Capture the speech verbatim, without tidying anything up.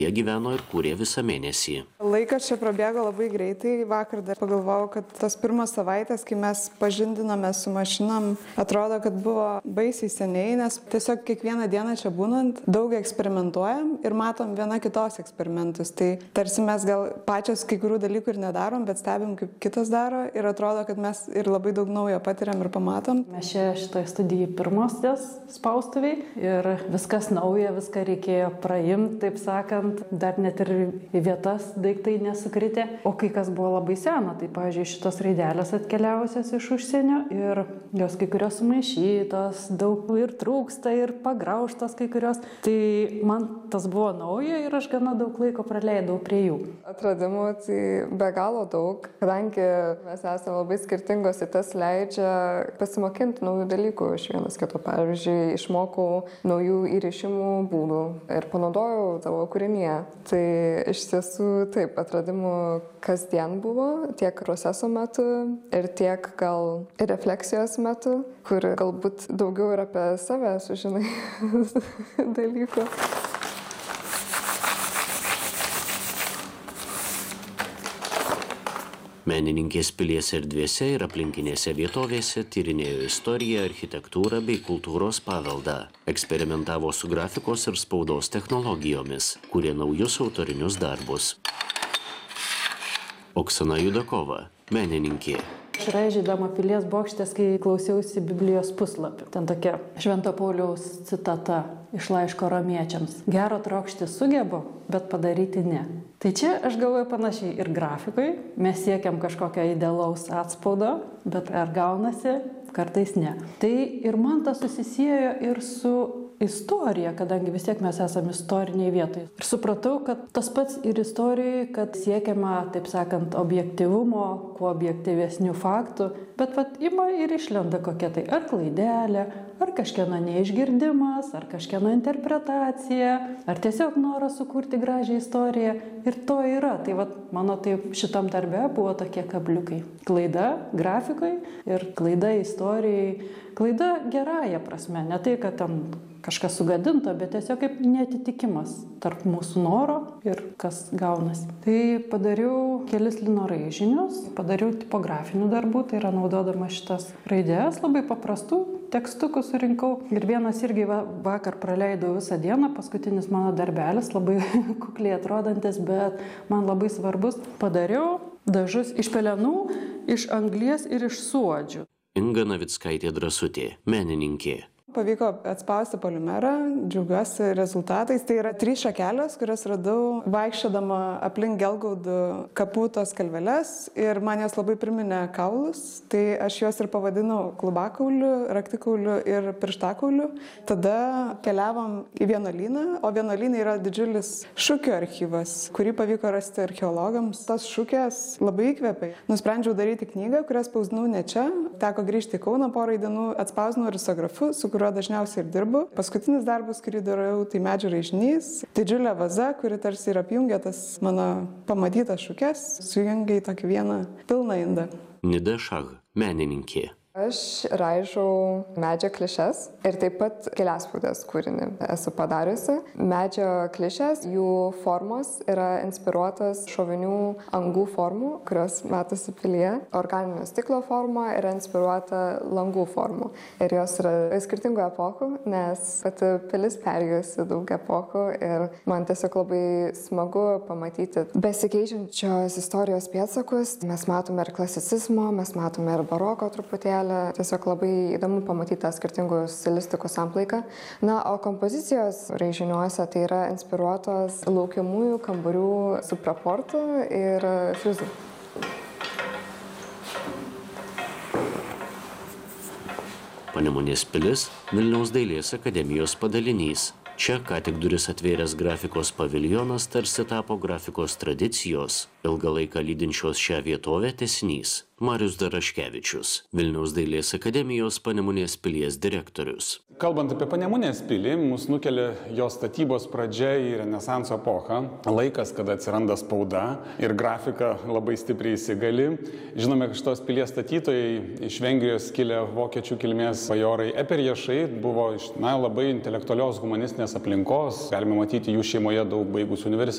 Jie gyveno ir kūrė visą mėnesį. Laikas čia prabėgo labai greitai. Vakar dar pagalvojau, kad tos pirmos savaitės, kai mes pažindinome su mašinom, atrodo, kad buvo baisiai seniai, nes tiesiog kiekvieną dieną čia būnant daug eksperimentuojam ir matom viena kitos eksperimentus. Tai tarsi mes gal pačios kai kurių dalykų ir nedarom, bet stebim, kaip kitas daro ir atrodo, kad mes ir labai daug naujo patiriam ir pamatom. Mes čia šitoje studijoje pirmosios spaustuviai ir viskas nauja, viską reikėjo praimti, taip sakant. Dar net ir į vietas daiktai nesukritė, o kai kas buvo labai sena, tai, pavyzdžiui, šitos raidelės atkeliavusios iš užsienio ir jos kai kurios sumaišytos, daug ir trūksta, ir pagraužtos kai kurios, tai man tas buvo nauja ir aš gana daug laiko praleidau prie jų. Atradimų tai be galo daug, kadangi mes esame labai skirtingos ir tas leidžia pasimokinti naujų dalykų iš vienas kito. Pavyzdžiui, išmokau naujų įrišimų būdų ir panaudojau savo kūrinį. Tai iš tiesų taip, atradimų kasdien buvo, tiek proceso metu ir tiek gal refleksijos metu, kur galbūt daugiau ir apie save sužinai dalykų. Menininkės pilies erdvėse ir aplinkinėse vietovėse tyrinėjo istoriją, architektūrą bei kultūros paveldą. Eksperimentavo su grafikos ir spaudos technologijomis, kūrė naujus autorinius darbus. Oksana Judakova, menininkė. Aš raižydama pilies bokštės, kai klausiausi Biblijos puslapių. Ten tokia Švento Pauliaus citata iš laiško romiečiams. Gero trokšti sugebu, bet padaryti ne. Tai čia aš galvoju panašiai ir grafikai. Mes siekiam kažkokio idealaus atspaudo, bet ar gaunasi, kartais ne. Tai ir man tas susisiejo ir su istorija, kadangi vis tiek mes esame istoriniai vietoje. Ir supratau, kad tas pats ir istorijoje, kad siekiama, taip sakant, objektyvumo, kuo objektyvesnių faktų, bet vat ima ir išlenda kokia tai ar klaidelė, ar kažkieno neišgirdimas, ar kažkieno interpretacija, ar tiesiog noras sukurti gražią istoriją. Ir to yra. Tai vat mano taip šitam darbe buvo tokie kabliukai. Klaida grafikai ir klaida istorijai. Klaida gerąją prasme, ne tai, kad ten kažkas sugadinto, bet tiesiog kaip neatitikimas tarp mūsų noro ir kas gaunasi. Tai padariau kelis lino raižinius, padariau tipografinių darbų, tai yra naudodama šitas raidės, labai paprastų tekstukų surinkau. Ir vienas irgi va, vakar praleidau visą dieną, paskutinis mano darbelis, labai kukliai atrodantis, bet man labai svarbus. Padariau dažus iš pelenų, iš anglies ir iš suodžių. Inga Navickaitė Drąsutė, menininkė. Pavyko atspausti polimerą, džiaugiuosi rezultatais. Tai yra trys šakelės, kurias radau vaikščiodama aplink Gelgaudų kapų tos kalveles ir man jos labai priminė kaulus. Tai aš juos ir pavadinau klubakauliu, raktikauliu ir pirštakauliu. Tada keliavom į vienuolyną, o vienuolyne yra didžiulis šukių archyvas, kurį pavyko rasti archeologams. Tos šukės labai įkvėpė. Nusprendžiau daryti knygą, kurią spausdinau ne čia. Teko grįžti į Kauną porai dienų, atspausdinau risografu, su kuriuo dažniausiai ir dirbu. Paskutinis darbas, kurį darau, tai medžio raižinys. Didžiulė vaza, kuri tarsi ir apjungia tas mano pamatytas šukes, sujungia į tokį vieną pilną indą. Nida Šag, menininkė. Aš raižau medžio klišes ir taip pat keliaspaudės kūrinį esu padariusi. Medžio klišės, jų formos yra inspiruotos šovinių angų formų, kurios matosi pilyje. Organinio stiklo forma yra inspiruota langų formų. Ir jos yra skirtingų epochų, nes pati pilis perėjusi daug epochų ir man tiesiog labai smagu pamatyti besikeičiančios istorijos pėdsakus. Mes matome ir klasicizmo, mes matome ir baroko truputėlį. Tiesiog labai įdomu pamatyti tą skirtingų stilistikų samplaiką. Na, o kompozicijos raižiniuose tai yra inspiruotos laukiamųjų kambarių su praportu ir frizu. Panemunės pilis – Vilniaus dailės akademijos padalinys. Čia ką tik duris atvėręs grafikos paviljonas tarsi tapo grafikos tradicijos, ilgą laiką lydinčios šią vietovę tęsinys. Marius Daraškevičius, Vilniaus dailės akademijos Panemunės pilies direktorius. Kalbant apie Panemunės pilį, mus nukelia jos statybos pradžia į Renesanso epochą. Laikas, kada atsiranda spauda ir grafika labai stipriai įsigali. Žinome, kad šitos pilies statytojai iš Vengrijos kilę vokiečių kilmės bajorai eperješai buvo iš na, labai intelektualios humanistinės aplinkos. Galime matyti jų šeimoje daug baigusių universitetų.